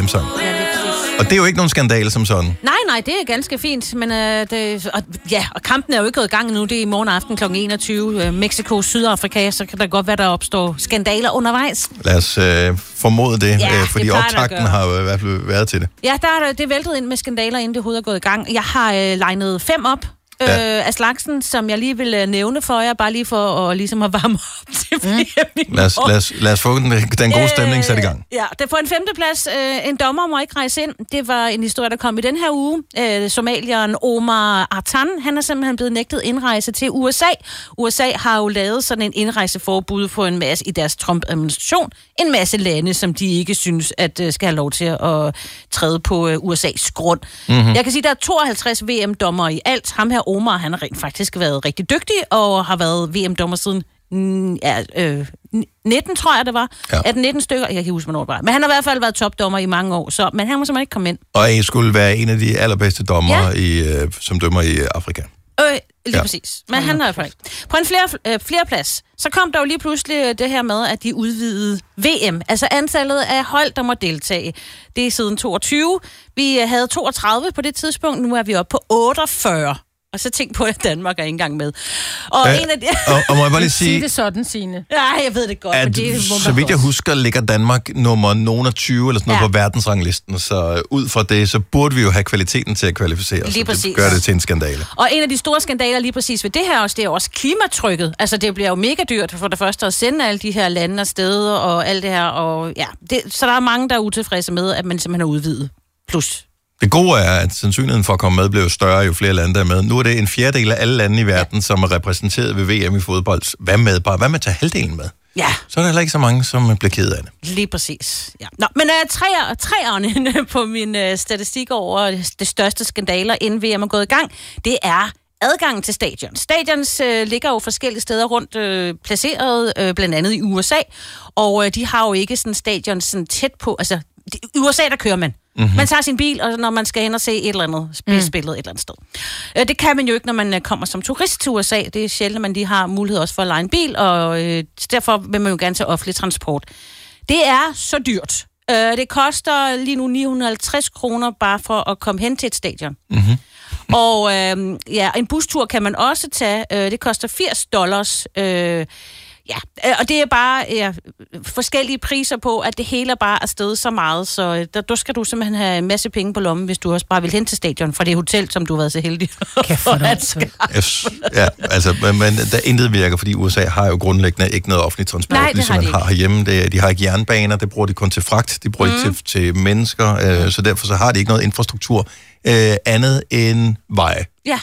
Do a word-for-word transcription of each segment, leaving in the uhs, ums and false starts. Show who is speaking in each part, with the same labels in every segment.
Speaker 1: sang. Og det er jo ikke nogen skandale som sådan.
Speaker 2: Nej, nej, det er ganske fint, men øh, det, og, ja, og kampen er jo ikke gået i gang nu. Det er i morgen aften klokken enogtyve. Øh, Mexico, Sydafrika, så kan der godt være, der opstår skandaler undervejs.
Speaker 1: Lad os øh, formode det,
Speaker 2: ja,
Speaker 1: øh, fordi
Speaker 2: det
Speaker 1: optakten har jo i hvert fald været til det.
Speaker 2: Ja, der er det væltet ind med skandaler, inden det overhovedet er gået i gang. Jeg har øh, legnet fem op. Ja. Øh, af slagsen, som jeg lige vil øh, nævne for jer, bare lige for at, ligesom at varme op til V M i
Speaker 1: lad, os, lad, os, lad os få den, den gode stemning sat i gang.
Speaker 2: Øh, ja, det på en femteplads. Øh, en dommer må ikke rejse ind. Det var en historie, der kom i den her uge. Øh, somalieren Omar Artan, han er simpelthen blevet nægtet indrejse til U S A. U S A har jo lavet sådan en indrejseforbud på en masse i deres Trump-administration. En masse lande, som de ikke synes, at øh, skal have lov til at træde på øh, U S A's grund. Mm-hmm. Jeg kan sige, at der er tooghalvtreds V M-dommer i alt. Ham her Omar, han har rent faktisk været rigtig dygtig, og har været V M-dommer siden mm, ja, øh, nitten, tror jeg det var. Ja. atten nitten stykker, jeg kan ikke huske, hvornår det var. Men han har i hvert fald været topdommer i mange år, så, men han må simpelthen ikke komme ind.
Speaker 1: Og I skulle være en af de allerbedste dommer, ja. i, øh, som dømmer i Afrika.
Speaker 2: Øh, lige ja. præcis. Men han har i hvert fald ikke. På en flere, øh, flere plads, så kom der jo lige pludselig det her med, at de udvidede V M. Altså antallet af hold, der må deltage. Det er siden toogtyve. Vi havde toogtredive på det tidspunkt, nu er vi oppe på otteogfyrre. Og så tænk på, at Danmark er ikke engang med. Og,
Speaker 1: Æh,
Speaker 2: en af de...
Speaker 1: og, og må jeg bare lige sige...
Speaker 3: Sig det sådan, Signe.
Speaker 2: Ja, jeg ved det godt,
Speaker 1: at,
Speaker 2: men det
Speaker 1: så vidt jeg husker, ligger Danmark nummer nogen af tyve eller sådan noget ja. på verdensranglisten. Så ud fra det, så burde vi jo have kvaliteten til at kvalificere os. Det gør det til en skandale.
Speaker 2: Og en af de store skandaler lige præcis ved det her også, det er også klimatrykket. Altså, det bliver jo mega dyrt for det første at sende alle de her lande afsted og alt det her. Og, ja, det, så der er mange, der er utilfredse med, at man simpelthen har udvidet. Plus...
Speaker 1: Det gode er, at sandsynligheden for at komme med bliver større, jo flere lande der er med. Nu er det en fjerdedel af alle lande i verden, ja. som er repræsenteret ved V M i fodbold. Hvad med bare? Hvad med at tage halvdelen med?
Speaker 2: Ja.
Speaker 1: Så er der heller ikke så mange, som bliver ked af det.
Speaker 2: Lige præcis. Ja. Nå, men uh, træer, træerne på min uh, statistik over det største skandaler, inden V M er gået i gang, det er adgangen til stadion. Stadions øh, ligger jo forskellige steder rundt øh, placeret, øh, blandt andet i U S A, og øh, de har jo ikke sådan stadion sådan tæt på, altså i U S A der kører man. Mm-hmm. Man tager sin bil, og når man skal hen og se et eller andet spil, spillet et eller andet sted. Øh, det kan man jo ikke, når man øh, kommer som turist til U S A. Det er sjældent, at man lige har mulighed også for at leje en bil, og øh, derfor vil man jo gerne tage offentlig transport. Det er så dyrt. Øh, det koster lige nu ni hundrede og halvtreds kroner bare for at komme hen til et stadion. Mm-hmm. Og øh, ja, en bustur kan man også tage. Øh, det koster firs dollars. Øh, ja, og det er bare ja, forskellige priser på, at det hele bare er steget så meget. Så der, der skal du simpelthen have en masse penge på lommen, hvis du også bare vil hen til stadion fra det hotel, som du har været så heldig for at skaffe.
Speaker 1: Ja, altså, men der intet virker, fordi U S A har jo grundlæggende ikke noget offentlig transport,
Speaker 2: Nej,
Speaker 1: ligesom man har herhjemme. Det, de har ikke jernbaner, det bruger de kun til fragt, de bruger mm. ikke til, til mennesker, øh, så derfor så har de ikke noget infrastruktur øh, andet end veje.
Speaker 2: Ja.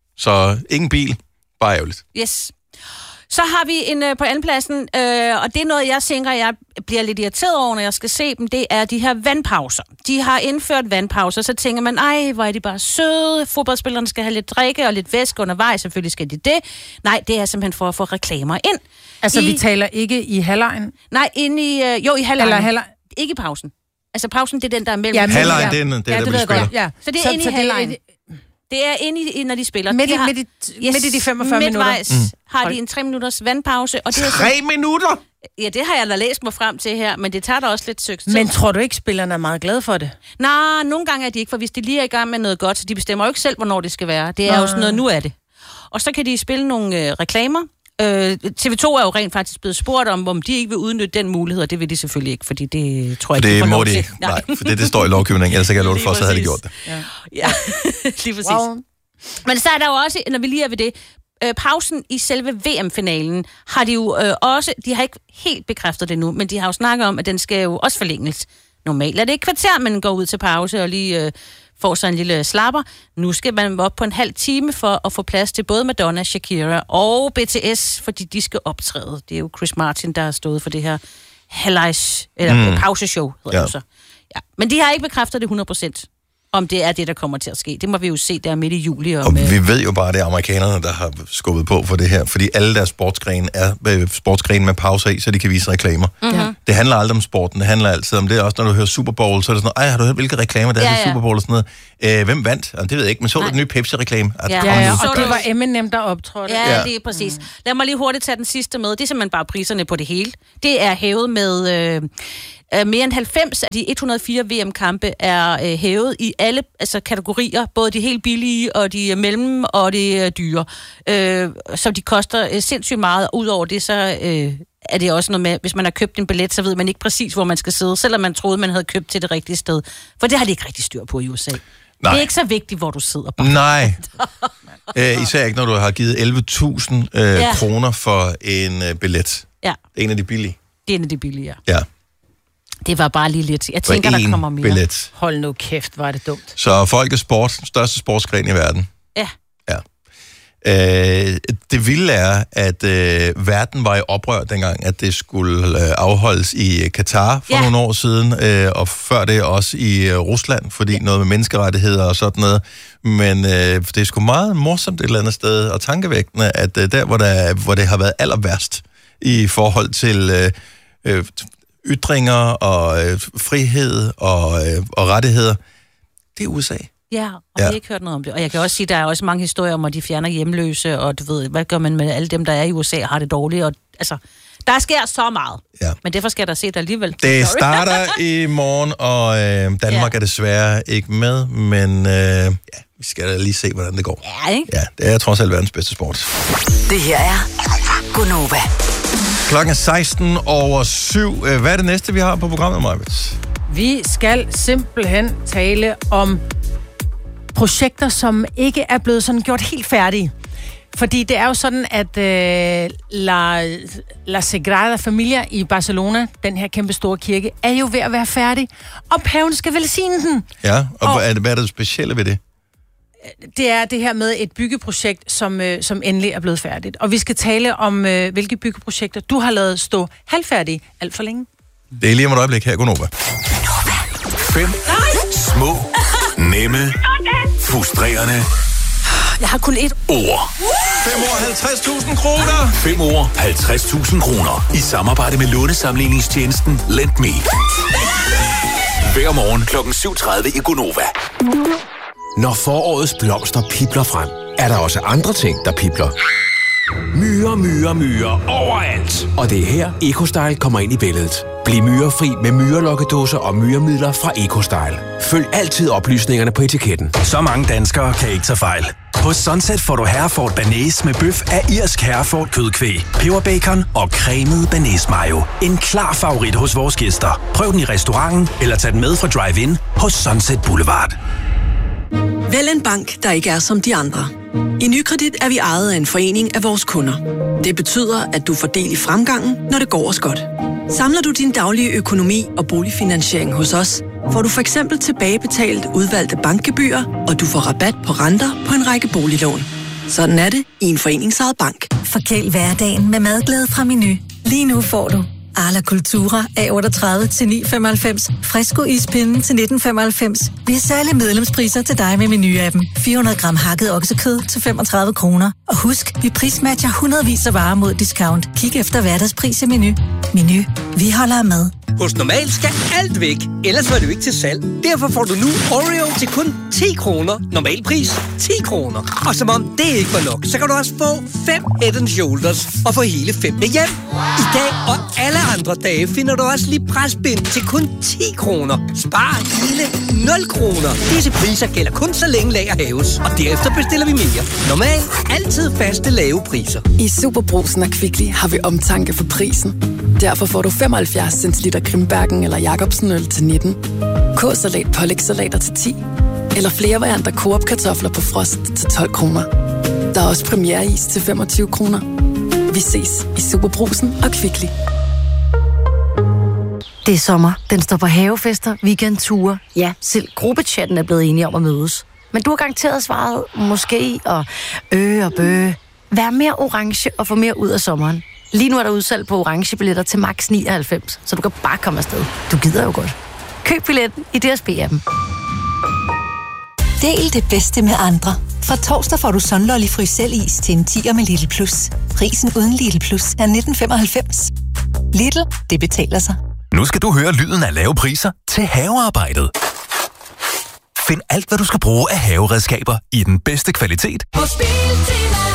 Speaker 1: Så ingen bil, bare ærgerligt.
Speaker 2: Yes. Så har vi en øh, på andenpladsen, øh, og det er noget, jeg tænker, jeg bliver lidt irriteret over, når jeg skal se dem, det er de her vandpauser. De har indført vandpauser, så tænker man, ej, hvor er de bare søde, fodboldspillerne skal have lidt drikke og lidt væske undervejs, selvfølgelig skal de det. Nej, det er simpelthen for at få reklamer ind.
Speaker 3: Altså,
Speaker 2: I,
Speaker 3: vi taler ikke i halvlejen?
Speaker 2: Nej, inde i, øh, jo, i halvlejen.
Speaker 3: Eller halvlejen.
Speaker 2: Ikke i pausen. Altså, pausen, det er den, der er mellem.
Speaker 1: Ja, halvlejen, det er den, det,
Speaker 2: ja,
Speaker 1: der
Speaker 2: det
Speaker 1: bliver spillet.
Speaker 2: Ja. Så det er så, inde i halvlejen. Det er inde i, når de spiller.
Speaker 3: Midt i,
Speaker 2: de har,
Speaker 3: midt i, yes, midt i de femogfyrre
Speaker 2: midtvejs
Speaker 3: minutter.
Speaker 2: Mm. har de en tre minutters vandpause. Og det er
Speaker 1: tre
Speaker 2: så,
Speaker 1: minutter?
Speaker 2: Ja, det har jeg da læst mig frem til her, men det tager da også lidt søgt tid.
Speaker 3: Men tror du ikke, spillerne er meget glade for det?
Speaker 2: Nej, nogle gange er de ikke, for hvis de lige er i gang med noget godt, så de bestemmer jo ikke selv, hvornår det skal være. Det er Nå. jo sådan noget, nu er det. Og så kan de spille nogle øh, reklamer. Øh, T V to er jo rent faktisk blevet spurgt om, om de ikke vil udnytte den mulighed, og det vil de selvfølgelig ikke, fordi det tror jeg
Speaker 1: det
Speaker 2: ikke, de
Speaker 1: må de ikke. Nej, for det, det står i lovgivningen, ellers kan jeg love det for, så havde de gjort det.
Speaker 2: Ja, ja. Lige præcis. Wow. Men så er der jo også, når vi lige er ved det, øh, pausen i selve V M-finalen har de jo øh, også, de har ikke helt bekræftet det nu, men de har jo snakket om, at den skal jo også forlænges. Normalt er det et kvarter, man går ud til pause og lige øh, får sig en lille slapper. Nu skal man op på en halv time for at få plads til både Madonna, Shakira og B T S, fordi de skal optræde. Det er jo Chris Martin, der har stået for det her halvlejs, eller mm. pauseshow, hedder ja. det så. Ja. Men de har ikke bekræftet det hundrede procent. Om det er det, der kommer til at ske. Det må vi jo se der midt i juli. Og,
Speaker 1: og
Speaker 2: med...
Speaker 1: vi ved jo bare, at det er amerikanerne, der har skubbet på for det her, fordi alle deres sportsgrene er sportsgrene med pauser i, så de kan vise reklamer. Mm-hmm. Det handler aldrig om sporten, det handler altid om det. Også når du hører Super Bowl, så er det sådan noget, ej, har du hørt, hvilke reklamer der ja, er til ja. Super Bowl og sådan noget? Øh, hvem vandt? Altså, det ved jeg ikke, men så du den nye Pepsi-reklame?
Speaker 3: Ja, ja, ja, og det var Eminem, der optrådte.
Speaker 2: Ja, ja, det er præcis. Lad mig lige hurtigt tage den sidste med. Det er simpelthen bare priserne på det hele. Det er hævet med øh, mere end halvfems af de et hundrede og fire V M-kampe er øh, hævet i alle altså, kategorier, både de helt billige og de mellem og de øh, dyre. Øh, så de koster øh, sindssygt meget. Udover det, så øh, er det også noget med, hvis man har købt en billet, så ved man ikke præcis, hvor man skal sidde, selvom man troede, man havde købt til det rigtige sted. For det har de ikke rigtig styr på i U S A. Nej. Det er ikke så vigtigt, hvor du sidder bare.
Speaker 1: Nej. Æ, især ikke, når du har givet elleve tusind øh, ja. kroner for en øh, billet.
Speaker 2: Ja.
Speaker 1: Det er en af de billige.
Speaker 2: Det er en af de billige,
Speaker 1: ja.
Speaker 2: Det var bare lige lidt. Jeg tænker, der kommer mere.
Speaker 1: Billet.
Speaker 3: Hold nu kæft, var det dumt.
Speaker 1: Så folkesport, største sportsgren i verden.
Speaker 2: Ja.
Speaker 1: Ja. Øh, det vilde er, at øh, verden var i oprør dengang, at det skulle øh, afholdes i Katar for ja. nogle år siden, øh, og før det også i øh, Rusland, fordi ja. noget med menneskerettigheder og sådan noget. Men øh, det er sgu meget morsomt et eller andet sted, og tankevækkende, at øh, der, hvor, der, hvor det har været aller værst i forhold til øh, øh, ytringer og øh, frihed og, øh, og rettigheder, det er U S A.
Speaker 2: Ja, og ja. jeg har ikke hørt noget om det. Og jeg kan også sige, at der er også mange historier om, at de fjerner hjemløse, og du ved, hvad gør man med alle dem, der er i U S A og har det dårligt. Og, altså, der sker så meget. Ja. Men derfor skal der se det alligevel.
Speaker 1: Det starter i morgen, og øh, Danmark ja. er desværre ikke med, men øh, ja, vi skal da lige se, hvordan det går.
Speaker 2: Ja, ikke?
Speaker 1: Ja, det er trods alt verdens bedste sport.
Speaker 4: Det her er Gonova.
Speaker 1: Klokken er seksten over syv. Hvad er det næste, vi har på programmet, Majbet?
Speaker 3: Vi skal simpelthen tale om projekter, som ikke er blevet sådan gjort helt færdige. Fordi det er jo sådan, at øh, La, La Sagrada Familia i Barcelona, den her kæmpe store kirke, er jo ved at være færdig, og paven skal velsigne den.
Speaker 1: Ja, og, og hvad er det specielle ved det?
Speaker 3: Det er det her med et byggeprojekt, som, øh, som endelig er blevet færdigt. Og vi skal tale om, øh, hvilke byggeprojekter du har lavet stå halvfærdige alt for længe.
Speaker 1: Det er lige om et øjeblik her, Gonova.
Speaker 5: Fem små, nemme, frustrerende
Speaker 2: Jeg har kun et
Speaker 5: ord.
Speaker 1: Fem år, halvtreds tusind kroner.
Speaker 5: Fem år, halvtreds tusind kroner. I samarbejde med lånesamligningstjenesten LendMe. Hver morgen klokken syv tredive i Gonova.
Speaker 6: Når forårets blomster pipler frem, er der også andre ting, der pipler. Myrer, myrer, myrer overalt. Og det er her, EcoStyle kommer ind i billedet. Bliv myrefri med myrelokkedåser og myremidler fra EcoStyle. Følg altid oplysningerne på etiketten.
Speaker 7: Så mange danskere kan ikke tage fejl. Hos Sunset får du Hereford Bearnaise med bøf af irsk Hereford kødkvæg, peberbacon og cremet Bearnaise mayo. En klar favorit hos vores gæster. Prøv den i restauranten eller tag den med fra Drive-In hos Sunset Boulevard.
Speaker 8: Vælg en bank, der ikke er som de andre. I Nykredit er vi ejet af en forening af vores kunder. Det betyder, at du får del i fremgangen, når det går os godt. Samler du din daglige økonomi og boligfinansiering hos os, får du for eksempel tilbagebetalt udvalgte bankgebyrer, og du får rabat på renter på en række boliglån. Sådan er det i en foreningsejet bank.
Speaker 9: Forkæl hverdagen med madglæde fra Menu. Lige nu får du Arla Cultura A otteogtredive til ni komma femoghalvfems, Fresco ispinden til nitten femoghalvfems. Vi har særlige medlemspriser til dig med Menu-appen. fire hundrede gram hakket oksekød til femogtredive kroner. Og husk, vi prismatcher hundredvis af varer mod discount. Kig efter hverdagspris i Menu. Menu. Vi holder af mad.
Speaker 10: Hos Normal skal alt væk, ellers var det jo ikke til salg. Derfor får du nu Oreo til kun ti kroner. Normalpris ti kroner. Og som om det ikke var nok, så kan du også få fem Head and Shoulders og få hele fem med hjem. I dag og alle andre dage finder du også lige presbind til kun ti kroner. Spar hele nul kroner. Disse priser gælder kun så længe lager haves, og derefter bestiller vi mere. Normal. Altid faste lave priser.
Speaker 11: I Superbrugsen og Kvickly har vi omtanke for prisen. Derfor får du femoghalvfjerds centiliter Grimbergen eller Jacobsen øl til nitten. K-salat, pålægssalater til ti. Eller flere varianter Coop kartofler på frost til tolv kroner. Der er også premiereis til femogtyve kroner. Vi ses i Superbrugsen og Kvickly.
Speaker 9: Det er sommer. Den står på havefester, weekendture. Ja, selv gruppechatten er blevet enige om at mødes. Men du har garanteret svaret måske og øh og bøh. Vær mere orange og få mere ud af sommeren. Lige nu er der udsalg på orange billetter til max nioghalvfems, så du kan bare komme afsted. Du gider jo godt. Køb billetten i D S B-appen.
Speaker 12: Del det bedste med andre. Fra torsdag får du Sunlolly Frysel-is til en tier med Lidl Plus. Prisen uden Lidl Plus er nitten femoghalvfems. Lidl, det betaler sig.
Speaker 5: Nu skal du høre lyden af lave priser til havearbejdet. Find alt, hvad du skal bruge af haveredskaber i den bedste kvalitet.
Speaker 13: Hos Biltema.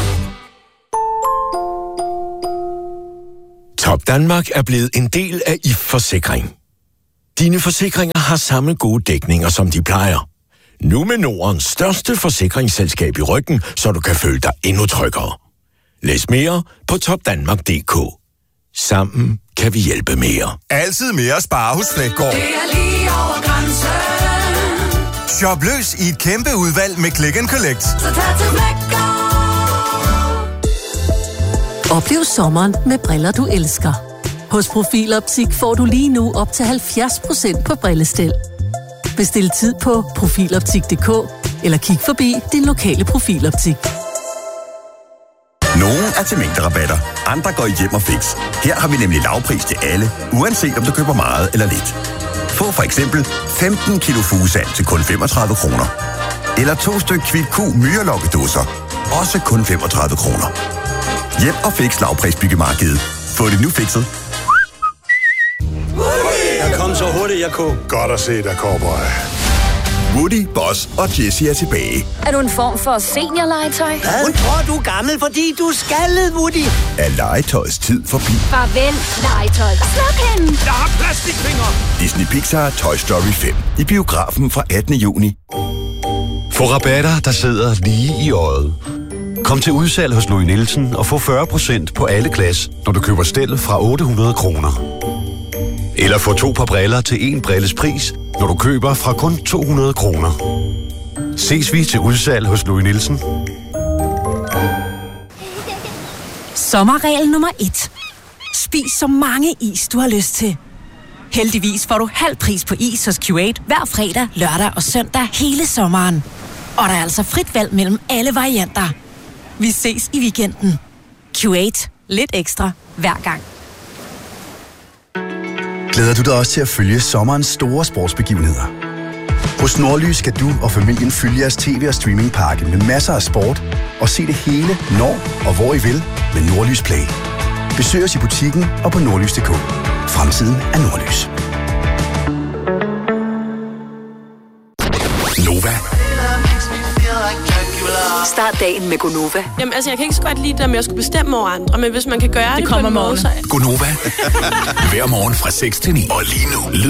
Speaker 6: Top Danmark er blevet en del af I Forsikring. Dine forsikringer har samme gode dækninger, som de plejer. Nu med Nordens største forsikringsselskab i ryggen, så du kan føle dig endnu tryggere. Læs mere på topdanmark punktum d k. Sammen kan vi hjælpe mere.
Speaker 14: Altid mere at spare hos Flækgaard.
Speaker 13: Det er lige over grænsen.
Speaker 14: Shop løs i et kæmpe udvalg med Click and Collect.
Speaker 13: Så tag til Flækgaard.
Speaker 15: Oplev sommeren med briller, du elsker. Hos Profiloptik får du lige nu op til halvfjerds procent på brillestel. Bestil tid på profiloptik punktum d k eller kig forbi din lokale Profiloptik.
Speaker 16: Nogle er til mængderabatter, andre går i hjem og fix. Her har vi nemlig lavpris til alle, uanset om du køber meget eller lidt. Få for eksempel femten kilo fugesand til kun femogtredive kroner. Eller to styk Kvick-Q myrelokkedåser, også kun femogtredive kroner. Hjem og fix lavpris byggemarkedet. Få det nu fikset.
Speaker 17: Jeg kom så hurtigt, jeg kunne.
Speaker 14: Godt at se dig, cowboy.
Speaker 16: Woody, Boss og Jessie er tilbage.
Speaker 18: Er du en form for seniorlegetøj?
Speaker 10: Hun tror, du er gammel, fordi du er skaldet, Woody.
Speaker 16: Er legetøjets tid forbi?
Speaker 18: Farvel, legetøj. Sluk hende!
Speaker 17: Jeg har plastikfingre!
Speaker 16: Disney Pixar Toy Story fem. I biografen fra attende juni.
Speaker 19: Få rabatter, der sidder lige i øjet. Kom til udsalg hos Louis Nielsen og få fyrre procent på alle glas, når du køber stel fra otte hundrede kroner. Eller få to par briller til en brilles pris, når du køber fra kun to hundrede kroner. Ses vi til udsalg hos Louis Nielsen.
Speaker 20: Sommerregel nummer et. Spis så mange is, du har lyst til. Heldigvis får du halv pris på is hos Q otte hver fredag, lørdag og søndag hele sommeren. Og der er altså frit valg mellem alle varianter. Vi ses i weekenden. Q otte. Lidt ekstra hver gang.
Speaker 21: Glæder du dig også til at følge sommerens store sportsbegivenheder? Hos Nordlys skal du og familien følge jeres tv- og streamingpakke med masser af sport og se det hele, når og hvor I vil med Nordlys Play. Besøg os i butikken og på nordlys punktum d k. Fremtiden er Nordlys.
Speaker 5: Nova.
Speaker 4: Start dagen med Gonova.
Speaker 22: Jamen altså, jeg kan ikke så godt lide det med at skulle bestemme over andre, men hvis man kan gøre det, det på en måde, så...
Speaker 5: Gonova. Hver morgen fra seks til ni. Og lige nu